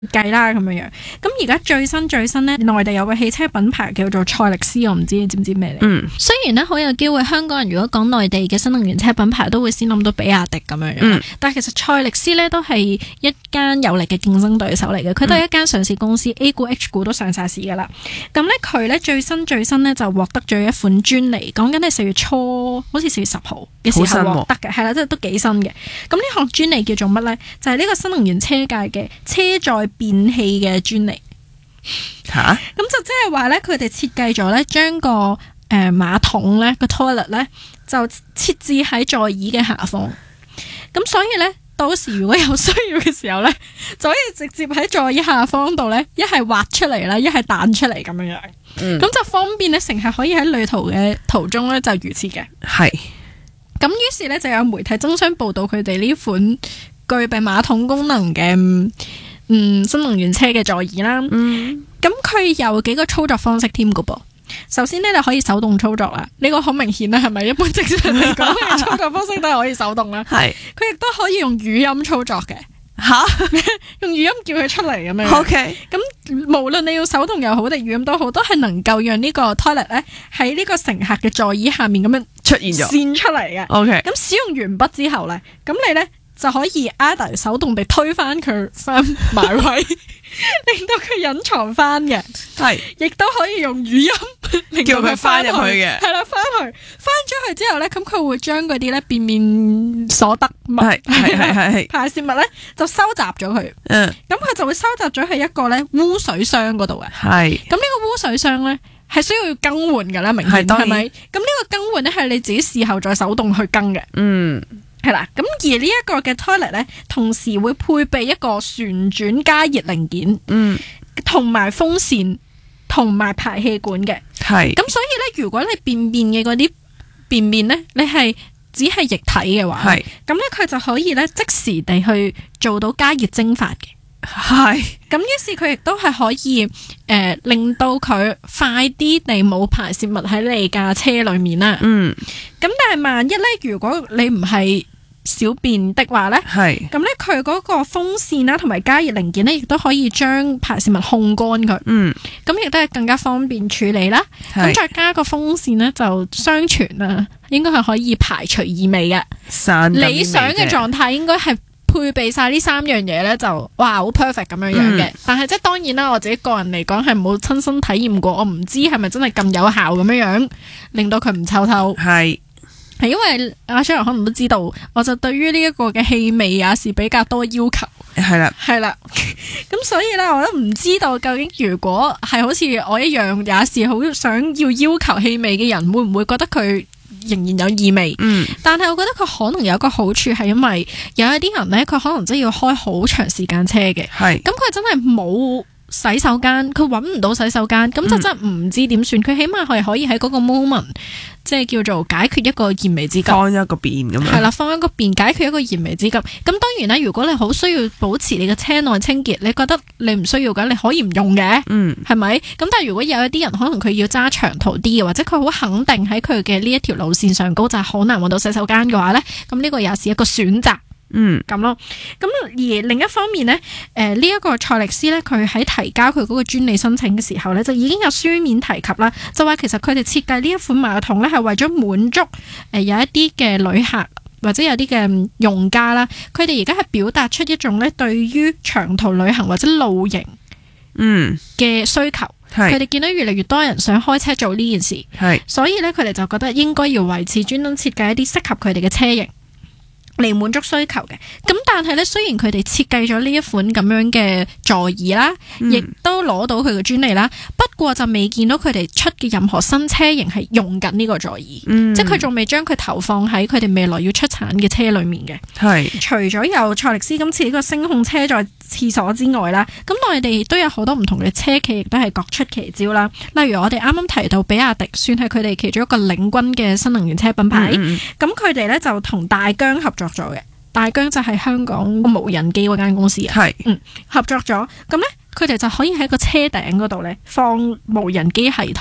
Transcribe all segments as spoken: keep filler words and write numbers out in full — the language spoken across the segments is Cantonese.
計啦咁樣樣。咁而家最新最新呢，內地有個汽車品牌叫做賽力斯，我唔知你知唔知咩嚟？ 嗯， 雖然呢，好有機會香港人如果講內地嘅新能源車品牌，都會先諗到比亞迪咁樣樣。 嗯、 但係其實賽力斯呢，都係一間有力嘅競爭對手嚟嘅，佢都係一間上市公司、嗯、A 股 H 股都上晒市噶啦。咁呢，佢呢最新最新呢，就獲得咗一款專利，講緊係四月初，好似四月十號嘅時候獲得嘅，係啦，即係都幾新嘅。咁呢項專利叫做乜呢？就係、是、呢個新能源車界嘅車載便器嘅專利。 吓， 咁就即係話咧，佢哋設計咗咧，將個誒馬桶咧個 toilet 咧就設置喺座椅嘅下方。咁所以咧，到時如果有需要嘅時候咧，就可以直接喺座椅下方度咧，一係滑出嚟啦，一係彈出嚟咁樣樣。嗯，咁就方便咧，乘客可以喺旅途嘅途中咧就如廁嘅。係。咁於是咧就有媒體爭相報道佢哋呢款具備馬桶功能嘅。嗯，新能源車嘅座椅啦，嗯，咁佢有幾個操作方式添噶噃。首先呢，你可以手動操作啦，呢、這個好明顯啦，係咪？一般正常嚟講，嘅操作方式都係可以手動啦。係，佢亦都可以用語音操作嘅。吓，用語音叫佢出嚟咁樣。O K，咁無論你要手動又好定語音都好，都係能夠讓呢個 toilet 咧喺呢個乘客嘅座椅下面咁樣出現咗，線出嚟嘅。O K，咁使用完畢之後咧，咁你咧。就可以 either 手動地推翻佢翻埋位，令到佢隱藏翻嘅，係，亦都可以用語音令到佢翻入去嘅，係啦，翻去翻咗去之後咧，咁佢會將嗰啲咧便便所得物，係係係排泄物咧就收集咗佢，嗯，咁佢就會收集咗喺一個咧污水箱嗰度嘅，係，咁呢個污水箱咧係需要更換噶啦，明顯係咪？咁呢個更換咧係你自己事後再手動去更嘅，嗯。係啦，咁而呢一個嘅 toilet 咧，同時會配備一個旋轉加熱零件，嗯，同埋風扇，同埋排氣管嘅，係。咁所以咧，如果你便便嘅嗰啲便便咧，你係只係液體嘅話，係，咁咧佢就可以咧即時地去做到加熱蒸發嘅。係，咁於是佢亦都係可以誒、呃、令到佢快啲地冇排泄物喺你架車裏面啦。嗯，咁但係萬一咧，如果你唔係小便的話咧，係，咁咧佢嗰個風扇啦同埋加熱零件咧，亦都可以將排泄物烘乾佢。嗯，咁亦都係更加方便處理啦。咁再加個風扇咧，就相傳啦，應該係可以排除異味嘅。理想嘅狀態應該係。配備晒呢三樣嘢咧，就哇好 perfect 咁樣樣嘅。嗯、但係即係當然啦，我自己個人嚟講係冇親身體驗過，我唔知係咪真係咁有效咁樣樣，令到佢唔臭臭。係係因為阿 Sharon 可能都知道，我就對於呢一個嘅氣味也是比較多要求。係啦，係啦。咁所以咧，我都唔知道究竟如果係好似我一樣，也是好想要要求氣味嘅人，會唔會覺得佢仍然有異味？嗯，但係我覺得佢可能有一個好處，係因為有一啲人咧，佢可能真係要開好長時間車嘅，係，咁佢真係冇洗手間，佢搵唔到洗手間，咁就真係唔知點算。佢、嗯、起碼係可以喺嗰個 moment，即係叫做解決一個燃眉之急，放一個便咁樣，係啦，放一個便解決一個燃眉之急。咁當然啦，如果你好需要保持你嘅車內清潔，你覺得你唔需要嘅，你可以唔用嘅，嗯，係咪？咁但係如果有一啲人可能佢要揸長途啲嘅，或者佢好肯定喺佢嘅呢一條路線上高就係好難搵到洗手間嘅話咧，咁呢個也是一個選擇。嗯，咁咯，咁而另一方面呢，誒呢一個賽力斯呢，佢喺提交佢嗰個專利申請嘅時候呢，就已經有書面提及啦，就話其實佢哋設計呢一款馬桶呢，係為咗滿足誒有一啲嘅旅客或者有啲嘅用家啦，佢哋而家係表達出一種呢對於長途旅行或者露營嗯嘅需求，佢哋見到越嚟越多人想開車做呢件事，係，所以呢，佢哋就覺得應該要維持專登設計一啲適合佢哋嘅車型嚟滿足需求嘅。咁但係咧，雖然佢哋設計咗呢一款咁樣嘅座椅啦，亦、嗯、都攞到佢嘅專利啦，不過就未見到佢哋出嘅任何新車型係用緊呢個座椅，嗯、即係佢仲未將佢投放喺佢哋未來要出產嘅車裏面嘅。係除咗有賽力斯今次呢個聲控車載廁所之外啦，咁內地都有好多唔同嘅車企亦都係各出奇招啦。例如我哋啱啱提到比亞迪，算係佢哋其中一個領軍嘅新能源車品牌，咁佢哋咧就同大疆合作咗嘅。大疆就係香港無人機嗰間公司啊，係，嗯，合作咗，咁咧佢哋就可以喺個車頂嗰度咧放無人機系統。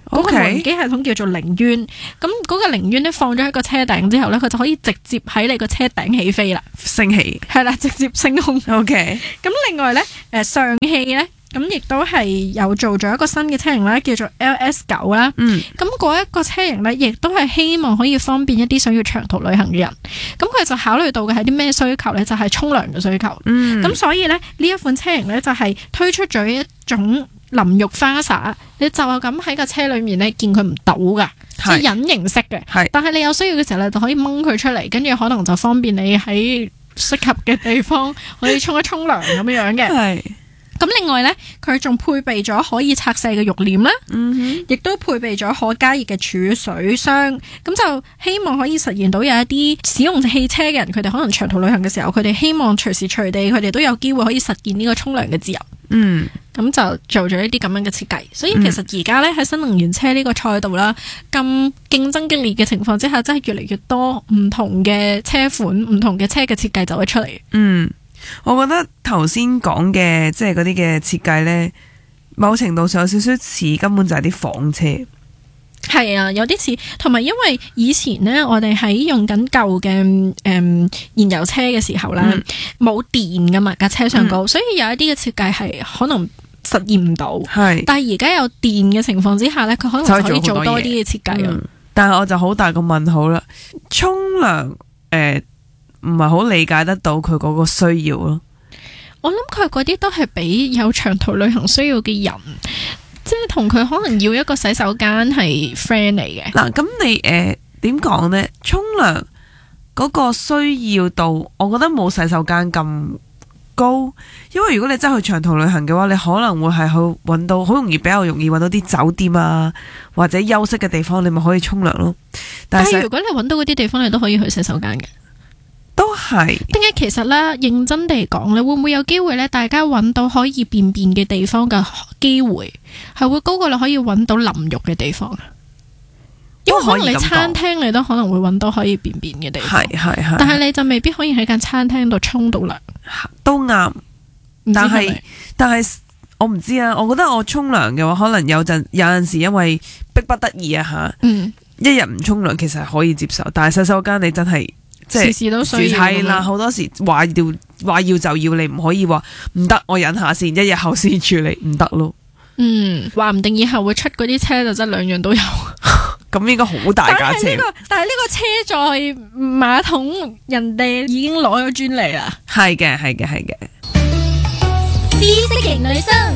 嗰、okay. 個無人機系統叫做凌淵。咁嗰個凌淵咧放咗喺個車頂之後咧，佢就可以直接喺你個車頂起飛啦， 升起係啦，直接升空。 OK。 咁另外咧，誒上汽咧。咁亦都係有做咗一個新嘅車型啦，叫做 L S 九 啦。嗯，咁嗰一個車型咧，亦都係希望可以方便一啲想要長途旅行嘅人。咁佢就考慮到嘅係啲咩需求咧？就係沖涼嘅需求。嗯，咁所以咧呢一款車型咧就係推出咗一種淋浴花灑，你就係咁喺個車裏面咧見佢唔到噶，即係隱形式嘅。係，但係你有需要嘅時候咧就可以掹佢出嚟，跟住可能就方便你喺適合嘅地方可以沖一沖涼咁樣嘅。係。咁另外咧，佢仲配備咗可以拆卸嘅浴簾啦，嗯，亦都配備咗可加熱嘅儲水箱，咁就希望可以實現到有一啲使用汽車嘅人，佢哋可能長途旅行嘅時候，佢哋希望隨時隨地，佢哋都有機會可以實現呢個沖涼嘅自由。嗯，咁就做咗一啲咁樣嘅設計，所以其實而家咧喺新能源車呢個賽道啦，咁競爭激烈嘅情況之下，真係越嚟越多唔同嘅車款、唔同嘅車嘅設計走咗出嚟。嗯。 我覺得頭先講嘅即係嗰啲嘅設計呢，某程度上有少少似根本就係啲房車。 係啊，有啲似，同埋因為以前呢，我哋喺用緊舊嘅誒燃油車嘅時候呢，冇、嗯、電噶嘛架車上高、嗯，所以有一啲嘅設計係可能實現唔到。係，但係而家有電嘅情況之下呢，佢可能就可以做多啲嘅設計。嗯， 但係我就好大個問號啦，沖涼誒。呃唔係好理解得到佢嗰個需要咯。 我諗佢嗰啲都係俾有長途旅行需要嘅人，即係同佢可能要一個洗手間係 friend 嚟嘅。 嗱，咁你誒點講呢？沖涼嗰個需要度，我覺得冇洗手間咁高。因為如果你真係去長途旅行嘅話，你可能會係去搵到好容易，比較容易搵到啲酒店啊，或者休息嘅地方，你咪可以沖涼咯。 但係如果你搵到嗰啲地方，你都可以去洗手間嘅。 都係， 定係其實咧，認真地講咧，會唔會有機會咧？大家揾到可以便便嘅地方嘅機會，係會高過你可以揾到淋浴嘅地方。因為可能你餐廳你都可能會揾到可以便便嘅地方，係係係，但係你就未必可以喺間餐廳度沖到涼。 都啱，但係但係我唔知啊。我覺得我沖涼嘅話，可能有陣有陣時因為逼不得已啊吓，嗯，一日唔沖涼其實係可以接受，但係洗手間你真係。即係時時都需要係啦，好多時話要話要就要，你唔可以話唔得，我忍下先，一日後先處理，唔得咯。 嗯，話唔定以後會出嗰啲車就真係兩樣都有。 咁應該好大架車。 但係呢個，但係呢個車載馬桶，人哋已經攞咗專利啦。 係嘅，係嘅，係嘅。 知識型女生，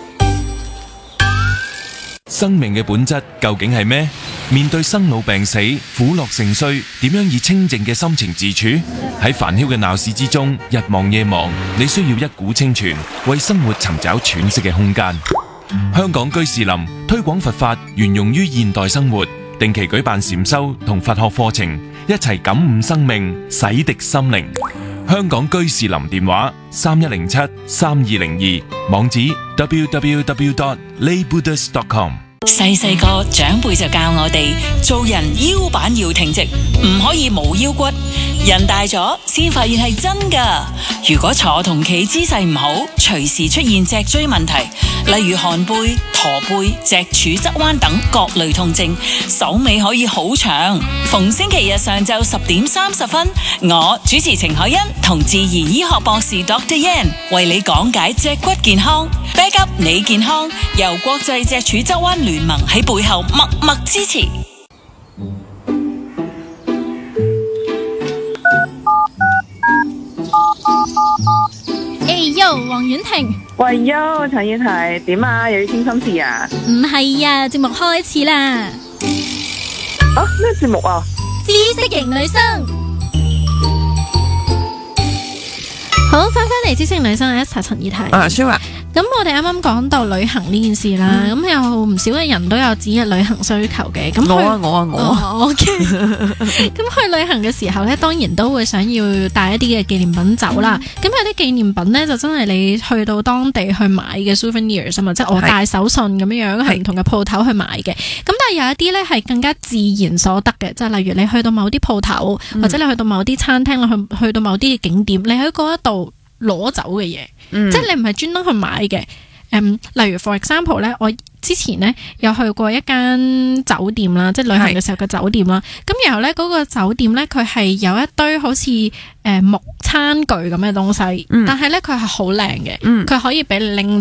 生命嘅本質究竟係咩？面對生老病死、苦樂盛衰，點樣以清靜嘅心情自處？喺煩囂嘅鬧市之中，日忙夜忙，你需要一股清泉，為生活尋找喘息嘅空間。香港居士林推廣佛法，沿用於現代生活，定期舉辦禪修同佛學課程，一齊感悟生命，洗滌心靈。香港居士林電話三一零七三二零二，網址 double-u double-u double-u dot lay buddhist dot com。 細細個長輩就教我哋做人腰板要挺直，唔可以冇腰骨。人大咗先發現係真噶。如果坐同企姿勢唔好，隨時出現脊椎問題，例如寒背、駝背、脊柱側彎等各類痛症，手尾可以好長。逢星期日上晝十點三十分，我主持程海欣同自然醫學博士 Doctor Yan 為你講解脊骨健康。Back up 你健康，由國際脊柱側彎聯盟喺背後默默支持。 誒喲，黃婉婷， 喂喲，陳燕婷，點啊？又要傾心事啊？ 唔係啊，節目開始啦。 啊，咩節目啊？ 知識型女生。好，翻返嚟知識型女生，一齊陳燕婷。 啊，舒華。 咁我哋啱啱講到旅行呢件事啦，咁、嗯、有唔少嘅人都有自己旅行需求嘅。咁我啊，我啊，我啊。 O K。咁去旅行嘅時候咧，當然都會想要帶一啲嘅紀念品走啦。咁、嗯、有啲紀念品咧，就真係你去到當地去買嘅 souvenirs 啊嘛，即係我帶手信咁樣樣，係唔同嘅鋪頭去買嘅。咁但係有一啲咧係更加自然所得嘅，即係例如你去到某啲鋪頭，嗯、或者你去到某啲餐廳，去去到某啲嘅景點，你喺嗰一度攞走嘅嘢。嗯、即係你唔係專登去買嘅， 嗯，例如 for example 咧，我之前咧有去過一間酒店啦，即係旅行嘅時候嘅酒店啦。咁然後咧嗰個酒店咧，佢係有一堆好似誒木餐具咁嘅東西， 嗯、 但係咧佢係好靚嘅，佢、 嗯、 可以俾你拎